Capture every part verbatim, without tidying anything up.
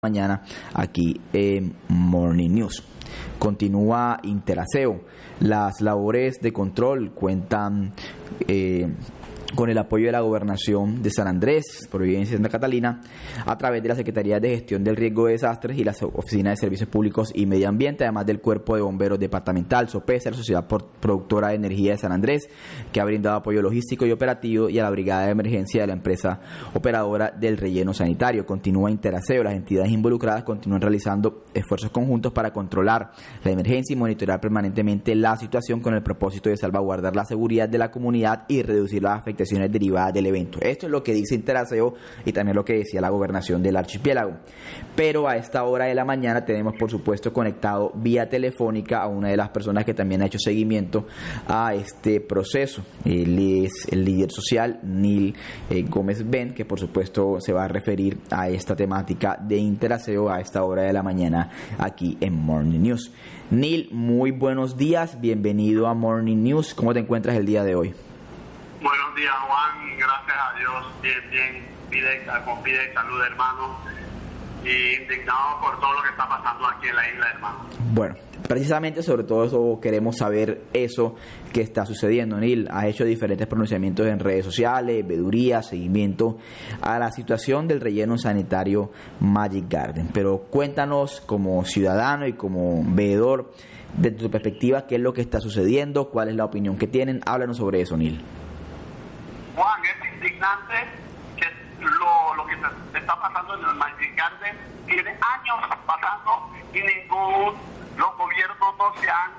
mañana aquí en Morning News. Continúa Interaseo. Las labores de control cuentan eh, con el apoyo de la Gobernación de San Andrés, Providencia y Santa Catalina, a través de la Secretaría de Gestión del Riesgo de Desastres y la Oficina de Servicios Públicos y Medio Ambiente, además del Cuerpo de Bomberos Departamental, SOPESA, la Sociedad Productora de Energía de San Andrés, que ha brindado apoyo logístico y operativo, y a la Brigada de Emergencia de la empresa operadora del relleno sanitario. Continúa Interaseo. Las entidades involucradas continúan realizando esfuerzos conjuntos para controlar la emergencia y monitorear permanentemente la situación con el propósito de salvaguardar la seguridad de la comunidad y reducir las afectaciones derivadas del evento. Esto es lo que dice Interaseo y también lo que decía la gobernación del archipiélago. Pero a esta hora de la mañana tenemos, por supuesto, conectado vía telefónica a una de las personas que también ha hecho seguimiento a este proceso. Él es el líder social Neil eh, Gómez Ben, que por supuesto se va a referir a esta temática de Interaseo a esta hora de la mañana aquí en Morning News. Neil, muy buenos días, bienvenido a Morning News. ¿Cómo te encuentras el día de hoy? Buenos días, Juan, gracias a Dios, bien, bien, pide, con pide y salud, hermano, y indignado por todo lo que está pasando aquí en la isla, hermano. Bueno, precisamente sobre todo eso queremos saber, eso que está sucediendo. Neil, ha hecho diferentes pronunciamientos en redes sociales, veedurías, seguimiento a la situación del relleno sanitario Magic Garden, pero cuéntanos como ciudadano y como veedor, desde tu perspectiva, qué es lo que está sucediendo, cuál es la opinión que tienen. Háblanos sobre eso, Neil. Juan, es indignante que lo, lo que se está pasando en el Magic Garden tiene años pasando y ningún, los gobiernos no se han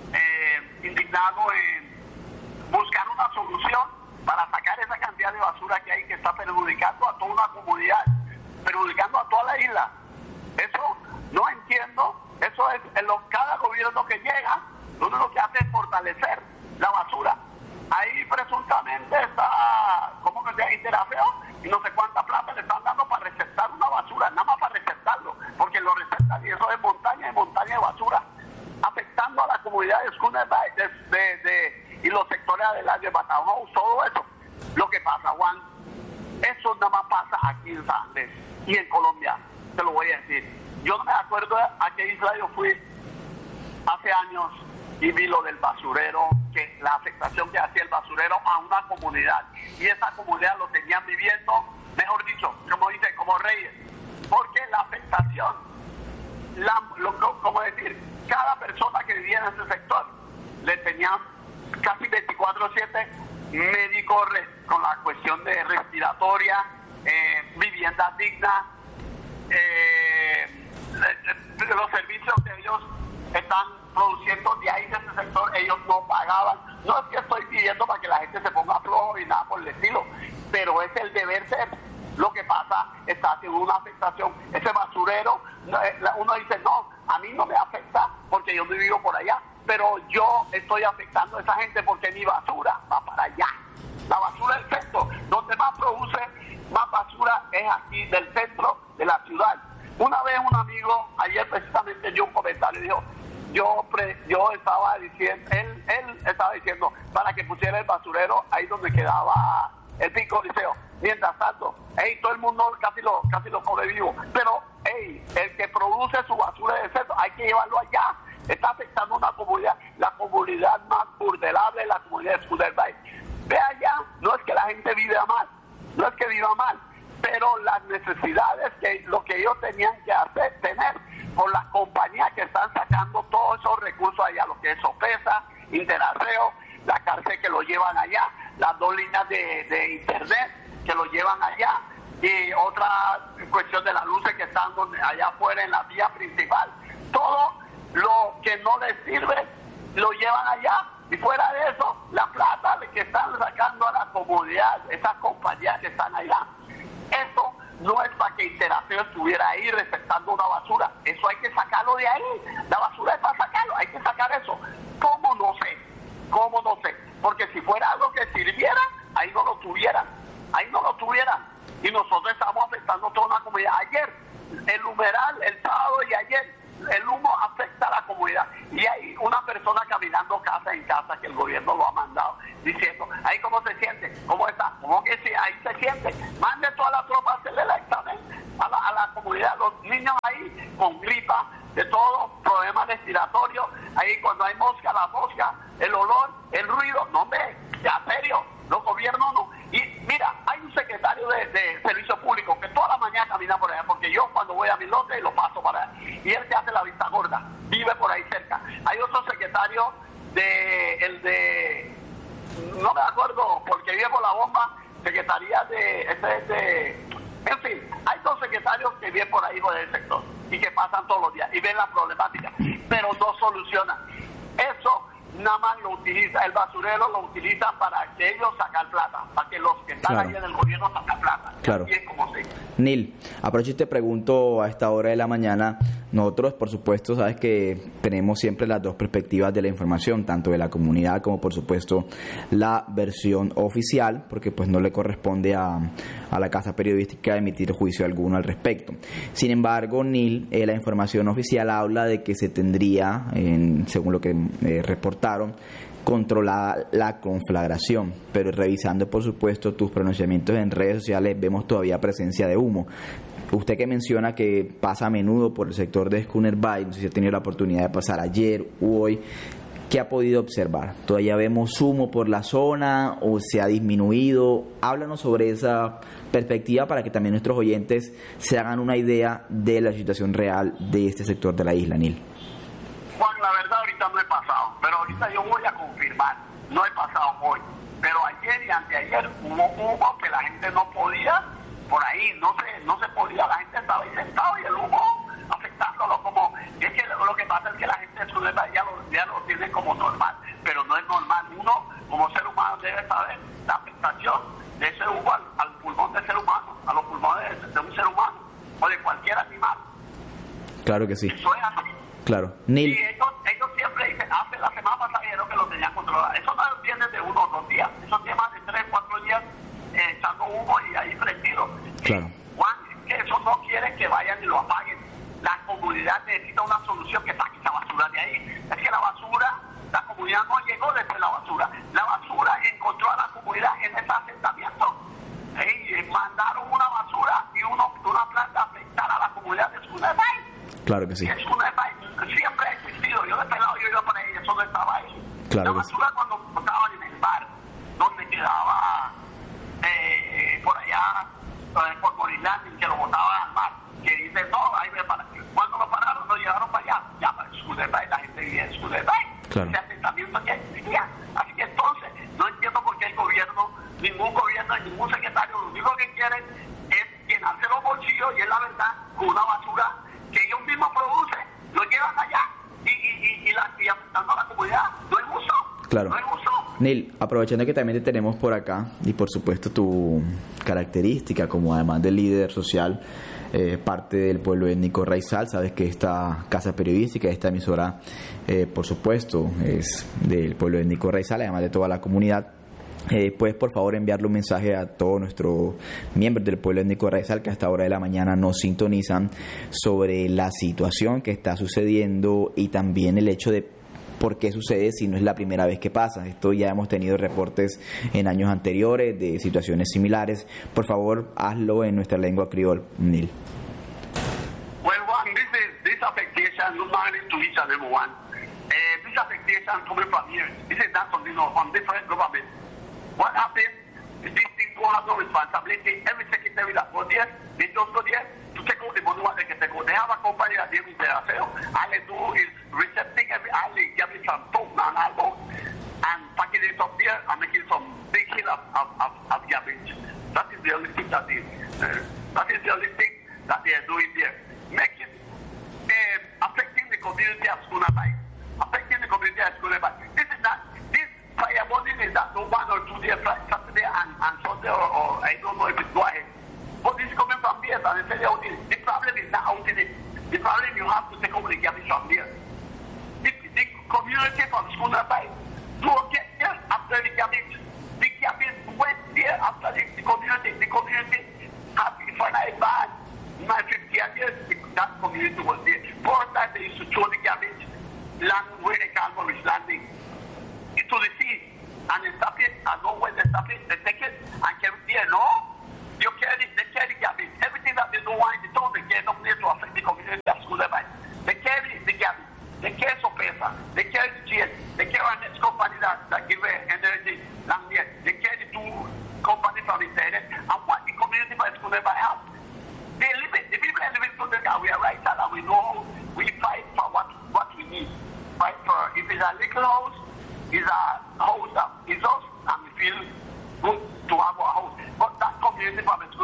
eh, indignado en buscar una solución para sacar esa cantidad de basura que hay, que está perjudicando a toda una comunidad, perjudicando a toda la isla. Eso no entiendo, eso es en lo, cada gobierno que llega, lo único que hace es fortalecer la basura. Ahí presuntamente está, ¿cómo que se llama? Interaseo, y no sé cuánta plata le están dando para receptar una basura, nada más para receptarlo, porque lo receptan y eso es montaña y montaña de basura, afectando a la comunidad de Schooner Bay de, de, de, y los sectores adelante de Batahoe, todo eso. Lo que pasa, Juan, eso nada más pasa aquí en San Andrés y en Colombia, te lo voy a decir. Yo no me acuerdo a qué isla yo fui hace años y vi lo del basurero, que la afectación que hacía el basurero a una comunidad, y esa comunidad lo tenían viviendo, mejor dicho, como dice, como reyes, porque la afectación, la, lo, como decir, cada persona que vivía en ese sector le tenían casi veinticuatro siete médicos con la cuestión de respiratoria, eh, vivienda digna, eh, los servicios de ellos están produciendo de ahí de ese sector, ellos no pagaban. No es que estoy pidiendo para que la gente se ponga flojo y nada por el estilo, pero es el deber ser. Lo que pasa está haciendo una afectación. Ese basurero, uno dice, no, a mí no me afecta porque yo no vivo por allá, pero yo estoy afectando a esa gente porque mi basura va para allá. La basura del centro, donde más produce más basura es aquí del centro de la ciudad. Una vez un amigo, ayer precisamente dio un comentario y dijo, Yo pre, yo estaba diciendo, él, él estaba diciendo para que pusiera el basurero ahí donde quedaba el Pico Liceo. Mientras tanto, hey, todo el mundo casi lo casi lo cobre vivo. Pero, hey, el que produce su basura de centro, hay que llevarlo allá. Está afectando una comunidad, la comunidad más burdelable, la comunidad de Schooner Bay. Ve allá, no es que la gente viva mal, no es que viva mal, pero las necesidades, que lo que ellos tenían que hacer, tener, por las compañías que están sacando todos esos recursos allá, lo que es SOPESA, Interaseo, la cárcel que lo llevan allá, las dos líneas de, de internet que lo llevan allá, y otra cuestión de las luces que están donde, allá afuera en la vía principal. Todo lo que no les sirve lo llevan allá, y fuera de eso, la plata que están sacando a la comunidad, esas compañías que están allá. Eso no es para que Interaseo estuviera ahí receptando una basura. Eso hay que sacarlo de ahí. La basura es para sacarlo. Hay que sacar eso. ¿Cómo? No sé. ¿Cómo? No sé. Porque si fuera algo que sirviera, ahí no lo tuvieran. Ahí no lo tuvieran. Y nosotros estamos afectando toda una comunidad. Ayer, el humeral, el sábado y ayer, el humo afecta a la comunidad. Y hay una persona caminando casa en casa que el gobierno lo ha mandado, diciendo, ahí cómo se siente, cómo está, cómo que sí, ahí se siente, mande toda la tropa a hacerle el examen a la, a la comunidad, los niños ahí con gripa, de todo, problemas respiratorios, ahí cuando hay mosca, la mosca, el olor, el ruido, no hombre, ya serio, los gobiernos no. Y mira, hay un secretario de, de servicio público que toda la mañana camina por allá, porque yo cuando voy a mi lote lo paso para allá, y él se hace la vista gorda, vive por ahí cerca. Hay otro secretario de, el de, no me acuerdo, porque vive por la bomba, secretaría de, este es de, en fin, hay dos secretarios que viven por ahí por el sector y que pasan todos los días y ven la problemática, pero no solucionan. Eso nada más lo utiliza, el basurero lo utilizan para que ellos sacar plata, para que los que están claro. ahí en el gobierno sacan plata. Claro. Así es como se... Nil, aprovecho y te pregunto a esta hora de la mañana, nosotros por supuesto sabes que tenemos siempre las dos perspectivas de la información, tanto de la comunidad como por supuesto la versión oficial, porque pues no le corresponde a, a la casa periodística emitir juicio alguno al respecto. Sin embargo, Nil, eh, la información oficial habla de que se tendría, en, según lo que eh, reportaron, controlada la conflagración, pero revisando por supuesto tus pronunciamientos en redes sociales vemos todavía presencia de humo. Usted que menciona que pasa a menudo por el sector de Schooner Bay, no sé si ha tenido la oportunidad de pasar ayer u hoy, ¿qué ha podido observar? ¿Todavía vemos humo por la zona o se ha disminuido? Háblanos sobre esa perspectiva para que también nuestros oyentes se hagan una idea de la situación real de este sector de la isla, Nil. Juan, la verdad ahorita no he pasado, pero ahorita yo voy a confirmar, no he pasado hoy, pero ayer y anteayer hubo humo que la gente no podía, por ahí no se, no se podía, la gente estaba ahí sentado y el humo afectándolo como, es que lo, lo que pasa es que la gente ya lo, ya lo tiene como normal, pero no es normal, uno como ser humano debe saber la afectación de ese humo al, al pulmón del ser humano, a los pulmones de, de un ser humano o de cualquier animal. Claro que sí. Eso es así. Claro. Nil. Y ellos, ellos siempre dicen, hace la semana pasada dijeron que lo tenían controlado. Eso no viene de uno o dos días. Eso tiene más de tres, cuatro días eh, echando humo y ahí prendido. Claro. Juan, que eso no quieren que vayan y lo apaguen. La comunidad necesita una solución que saque esa basura de ahí. Es que la basura, la comunidad no llegó desde la basura. La basura encontró a la comunidad en ese asentamiento. Y mandaron una basura y uno, una planta a afectar a la comunidad de Schooner Bay. Claro que sí. Es una, siempre ha existido. Yo de pelado yo iba por ahí, eso no estaba ahí. Claro la basura sí. Cuando estaba en el bar, donde quedaba eh, por allá, por Moriland, que lo botaban al mar, que dice, no, ahí me para. Cuando lo pararon, lo llevaron para allá, ya para Schooner Bay, la gente vivía en Schooner Bay. Claro. Ese asentamiento que existía. Así que entonces, no entiendo por qué el gobierno, ningún gobierno, ningún secretario, lo único que quieren es llenarse los bolsillos, y es la verdad, con una basura que ellos mismos producen, lo llevan allá y, y, y, y, la, y afectando a la comunidad. No es justo. Claro. No es justo. Nil, aprovechando que también te tenemos por acá y por supuesto tu característica como además de líder social, eh, parte del pueblo étnico raizal, sabes que esta casa periodística, esta emisora, eh, por supuesto, es del pueblo étnico raizal, además de toda la comunidad. Eh, puedes por favor enviarle un mensaje a todos nuestros miembros del pueblo étnico raizal que a esta hora de la mañana nos sintonizan sobre la situación que está sucediendo y también el hecho de por qué sucede si no es la primera vez que pasa. Esto ya hemos tenido reportes en años anteriores de situaciones similares. Por favor, hazlo en nuestra lengua criol, Nil. Well, one, this is this affectation, good morning to each and everyone. Uh, this affectation coming from here, this is not something on different government. What happened is this thing don't have no responsibility. Every secretary that goes there, they just go there to take out the money what they can take out. They have a company that deals with their sale. All they do is recepting every, all they give it some token and all and packing it up there and making some big hill of, of, of, of garbage. That is the only thing that is, uh, that is the only thing that they are doing there. Making, uh, affecting the community of Schooner Bay. Affecting the community of Schooner Bay. This is not, this fire burning is that no one or two days, Saturday and, and Sunday, or, or I don't know if it's go ahead. But this is coming from there, and they say, out in, the problem is not out in it. The problem you have to take over the garbage from there. The, the community from Schooner Bay don't get there after the garbage. The garbage went there after the, the community. The community has, for like bad, my fifty years, that community was there. First time they used to throw the garbage, land where they call Morris Landing, into the sea, and they stop it, and know when they stop it, they take it, and carry it there. No, you carry, they carry garbage. Everything that they don't want, they a little house, it's a house that is us, and we feel good to have our house. But that community from the school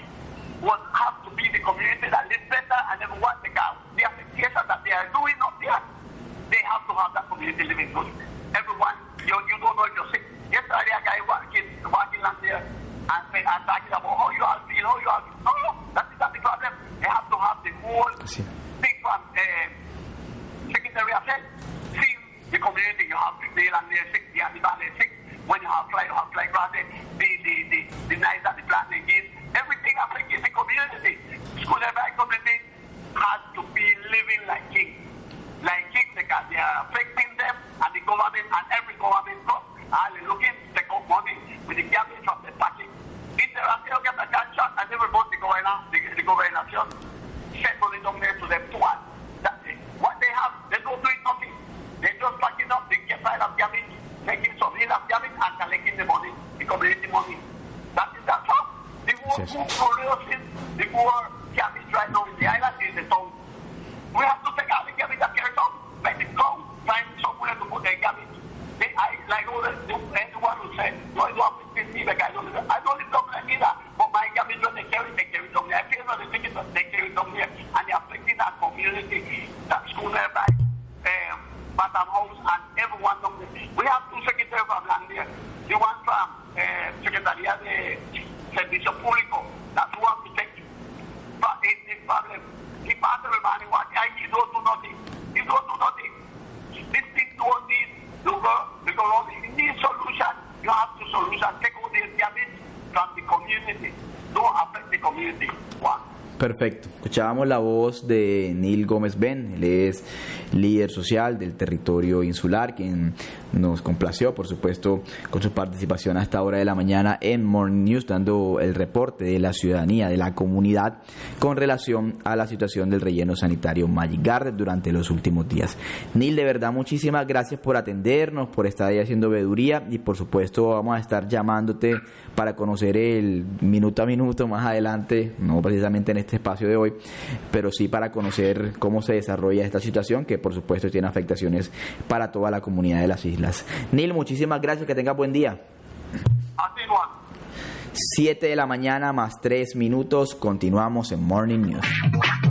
will have to be the community that lives better, and everyone, because the applications that they are doing up there, they have to have that community living good. Everyone, you, you don't know if you're sick. Yesterday, a guy walking, walking on there and, and talking about how you all feel, how you all feel. No, no, that is not the problem. They have to have the whole Sí. thing from uh, Secretary of Health. See the community, you have the and they're sick, the animal is sick. When you have fly, you have fly grass, the, the, the, the nice that the plant they give. Everything affects the community. School every community has to be living like kings. Like kings because they are affecting them, and the government and every government comes are looking to take up money with the garbage from the party. International get a gunshot and everybody the governor, the, the governation send money down there to them to one. That's it. What they have, they don't do it nothing. They just packing up the pile of garbage, making some hill of garbage and collecting the money, the community money. That is that's all. The more Yes. produces, the more garbage right now in the island is the town. We have to take out the garbage that carries on, make it go, find somewhere to put the garbage. They, I, like all the, the, anyone who said, no, I don't have to I don't live, I don't live down there either, but my garbage when they carry, they carry down there. I feel that they take it, they carry down there, and they are affecting that community, that school nearby, um, Batam House, and everyone down there. We have two secretaries from land there. The one from uh, Secretaría de Servicio Público, that's one to take it. But it's the problem. He passed the money, what I he don't do nothing. He don't do nothing. This thing don't need to go because all the need solution. You have to solution. Take all the garbage from the community. Don't affect the community. One. Perfecto. Escuchábamos la voz de Neil Gómez Ben, él es líder social del territorio insular, quien nos complació, por supuesto, con su participación a esta hora de la mañana en Morning News, dando el reporte de la ciudadanía, de la comunidad, con relación a la situación del relleno sanitario Magic Garden durante los últimos días. Neil, de verdad, muchísimas gracias por atendernos, por estar ahí haciendo veeduría, y por supuesto vamos a estar llamándote para conocer el minuto a minuto más adelante, no precisamente en este espacio de hoy, pero sí para conocer cómo se desarrolla esta situación, que por supuesto tiene afectaciones para toda la comunidad de las islas. Neil, muchísimas gracias, que tengas buen día. siete de la mañana más tres minutos, continuamos en Morning News.